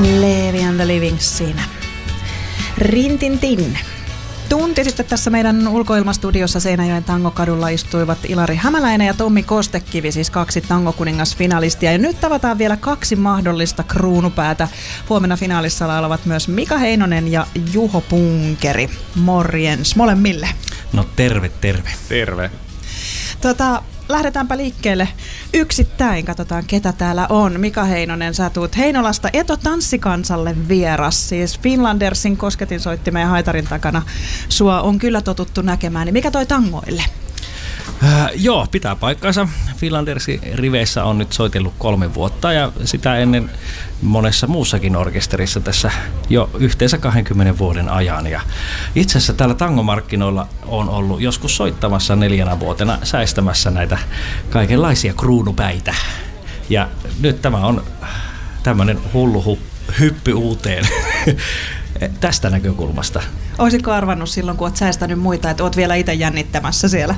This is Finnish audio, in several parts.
Levi and the Living siinä. Rintintin. Tunti sitten tässä meidän ulkoilmastudiossa Seinäjoen Tangokadulla istuivat Ilari Hämäläinen ja Tommi Kostekivi, siis 2 tangokuningasfinalistia. Ja nyt tavataan vielä 2 mahdollista kruunupäätä. Huomenna finaalissa laulavat myös Mika Heinonen ja Juho Punkeri. Morjens molemmille. No terve. Terve. Lähdetäänpä liikkeelle yksittäin. Katsotaan, ketä täällä on. Mika Heinonen, sä tuut Heinolasta Eto-tanssikansalle vieras. Siis Finlandersin kosketinsoittimeen haitarin takana sua on kyllä totuttu näkemään. Niin mikä toi tangoille? Joo, pitää paikkansa. Finlandersin riveissä on nyt soitellut 3 vuotta ja sitä ennen monessa muussakin orkesterissa tässä jo yhteensä 20 vuoden ajan. Ja itse asiassa täällä tangomarkkinoilla on ollut joskus soittamassa 4 vuotena säistämässä näitä kaikenlaisia kruunupäitä. Ja nyt tämä on tämmöinen hullu hyppy uuteen tästä näkökulmasta. Olisitko arvannut silloin, kun oot säistänyt muita, että oot vielä itse jännittämässä siellä?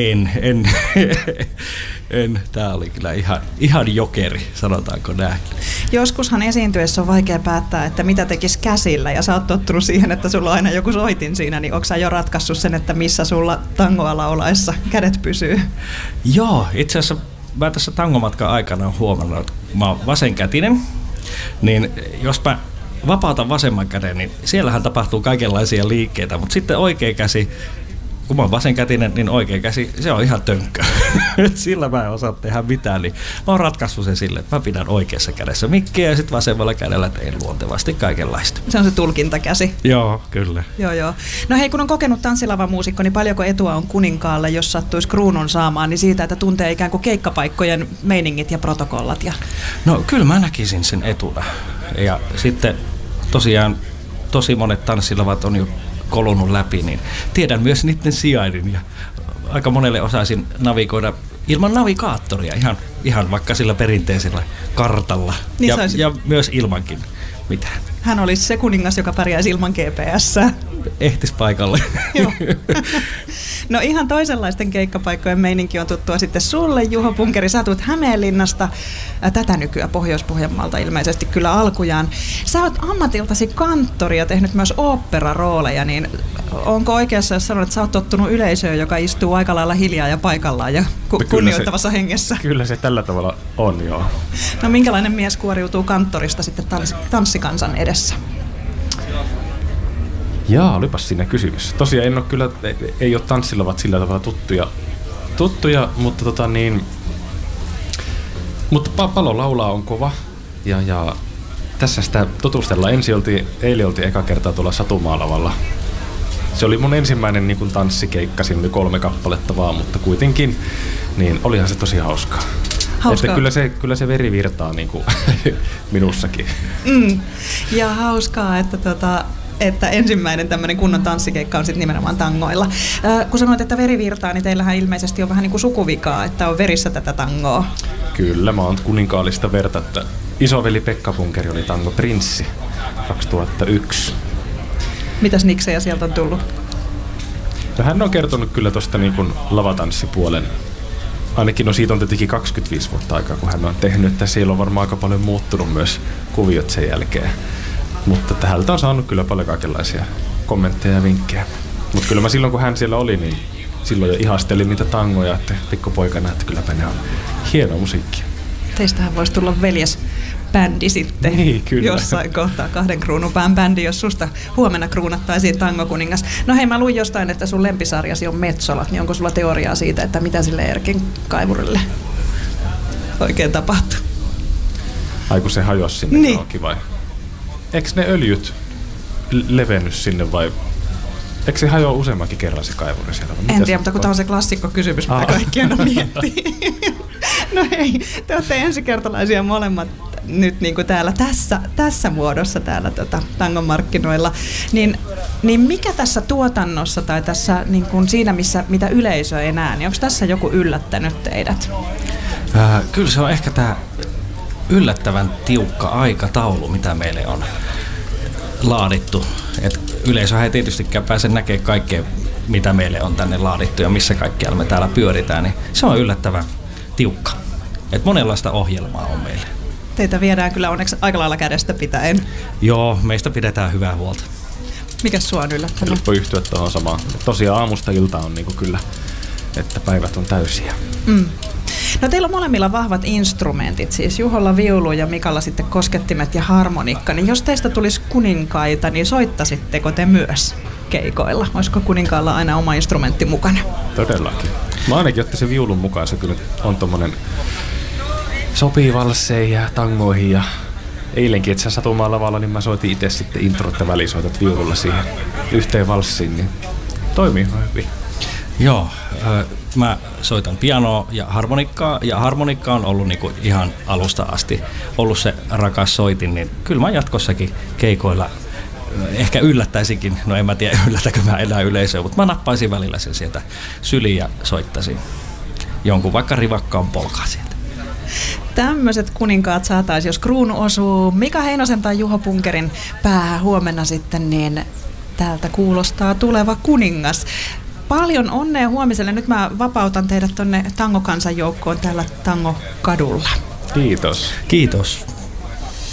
En. Tää oli kyllä ihan jokeri, sanotaanko näin. Joskushan esiintyessä on vaikea päättää, että mitä tekis käsillä, ja sä oot tottunut siihen, että sulla on aina joku soitin siinä, niin onko sä jo ratkaissut sen, että missä sulla tangoalla olaessa kädet pysyy? Joo, itse asiassa mä tässä tangomatkan aikana olen huomannut, että mä oon vasenkätinen, niin jos mä vapautan vasemman käden, niin siellähän tapahtuu kaikenlaisia liikkeitä, mutta sitten oikea käsi, kun mä oon vasenkätinen, niin oikea käsi, se on ihan tönkkö. Sillä mä en osaa tehdä mitään, niin mä oon ratkaissut sen silleen, että mä pidän oikeassa kädessä mikkiä ja sitten vasemmalla kädellä teen luontevasti kaikenlaista. Se on se tulkintakäsi. Joo, kyllä. Joo. No hei, kun on kokenut tanssilavamuusikko, niin paljonko etua on kuninkaalle, jos sattuisi kruunun saamaan, niin siitä, että tuntee ikään kuin keikkapaikkojen meiningit ja protokollat? No kyllä mä näkisin sen etuna. Ja sitten tosiaan tosi monet tanssilavat on jo kolunut läpi, niin tiedän myös niiden sijainnin ja aika monelle osaisin navigoida ilman navigaattoria, ihan vaikka sillä perinteisellä kartalla niin ja myös ilmankin mitään. Hän olisi se kuningas, joka pärjäisi ilman GPS. Ehtis paikalle. Joo. No ihan toisenlaisten keikkapaikkojen meininki on tuttua sitten sulle, Juho Punkeri. Sä tulet Hämeenlinnasta, tätä nykyään Pohjois-Pohjanmaalta ilmeisesti kyllä alkujaan. Sä oot ammatiltasi kanttori ja tehnyt myös oopperarooleja, niin onko oikeassa, jos sanot, että sä oot tottunut yleisöön, joka istuu aika lailla hiljaa ja paikallaan ja kunnioittavassa hengessä? Kyllä se tällä tavalla on, joo. No minkälainen mies kuoriutuu kanttorista sitten tanssikansan edessä? Jaa, olipas siinä kysymys. Tosiaan en ole kyllä, ei ole tanssilavat sillä tavalla tuttuja, mutta mutta Palo laulaa on kova ja tässä sitä tutustellaan. Eilen oltiin eka kertaa tuolla Satumaalavalla. Se oli mun ensimmäinen niin kuin tanssikeikka, siinä oli 3 kappaletta vaan, mutta kuitenkin, niin olihan se tosi hauskaa. Että kyllä se veri virtaa niin kuin minussakin. Ja hauskaa, että ensimmäinen tämmöinen kunnon tanssikeikka on sitten nimenomaan tangoilla. Kun sanoit, että veri virtaa, niin teillähän ilmeisesti on vähän niin kuin sukuvikaa, että on verissä tätä tangoa. Kyllä, mä oon kuninkaallista verta, että isoveli Pekka Punkeri oli tangoprinssi 2001. Mitäs niksejä sieltä on tullut? No, hän on kertonut kyllä tuosta niin kuin lavatanssipuolen. Ainakin siitä on tietenkin 25 vuotta aikaa, kun hän on tehnyt, että siellä on varmaan aika paljon muuttunut myös kuviot sen jälkeen. Mutta täältä on saanut kyllä paljon kaikenlaisia kommentteja ja vinkkejä. Mutta kyllä mä silloin, kun hän siellä oli, niin silloin jo ihastelin niitä tangoja, että pikkupoikana, että kylläpä ne on hienoa musiikkia. Teistähän voisi tulla veljesbändi sitten niin, jossain kohtaa, 2 kruunupään bändi, jos susta huomenna kruunattaisiin tangokuningas. No hei, mä luin jostain, että sun lempisarjasi on Metsolat, niin onko sulla teoriaa siitä, että mitä sille Erkin kaivurille oikein tapahtuu? Ai kun se hajosi sinne niin. Johonkin vai? Eikö ne öljyt levennyt sinne vai eikö se hajoa useammankin kerran se kaivuri siellä? En tiedä, mutta kun tämä on se klassikko kysymys, mitä kaikki aina miettii. No hei, te olette ensikertalaisia molemmat nyt niin kuin täällä tässä muodossa täällä tangon markkinoilla. Niin mikä tässä tuotannossa tai tässä niin kuin siinä, mitä yleisö ei näe, niin onko tässä joku yllättänyt teidät? Kyllä se on ehkä tämä yllättävän tiukka aikataulu, mitä meille on laadittu. Et yleisöhän ei tietystikään pääse näkemään kaikkea, mitä meille on tänne laadittu ja missä kaikkialla me täällä pyöritään, niin se on yllättävän tiukka. Et monenlaista ohjelmaa on meille. Teitä viedään kyllä onneksi aika lailla kädestä pitäen. Joo, meistä pidetään hyvää huolta. Mikäs sua on yllättänyt? Helppo yhtyä tuohon samaan. Tosiaan aamusta iltaan on niinku kyllä, että päivät on täysiä. No teillä on molemmilla vahvat instrumentit, siis Juholla viulu ja Mikalla sitten koskettimet ja harmonikka. Niin jos teistä tulisi kuninkaita, niin soittasitteko te myös keikoilla? Olisiko kuninkaalla aina oma instrumentti mukana? Todellakin. Mä ainakin ottaisin viulun mukaan, se kyllä on tommonen sopii valsseihin ja tangoihin ja eilenkin, että sä satumaan lavalla, niin mä soitin itse sitten introt ja välisoitat viululla siihen yhteen valssiin, niin toimii hyvin. Joo, mä soitan pianoa ja harmonikka on ollut niinku ihan alusta asti ollut se rakas soitin, niin kyllä mä jatkossakin keikoilla ehkä yllättäisinkin, no en mä tiedä yllätäkö mä enää yleisöä, mutta mä nappaisin välillä sen sieltä syliin ja soittaisin jonkun vaikka rivakkaan polkaa sieltä. Tämmöiset kuninkaat saataisiin, jos kruunu osuu Mika Heinosen tai Juho Punkerin päähän huomenna sitten, niin täältä kuulostaa tuleva kuningas. Paljon onnea huomiselle. Nyt mä vapautan teidät tonne Tango-kansanjoukkoon täällä Tango-kadulla. Kiitos. Kiitos.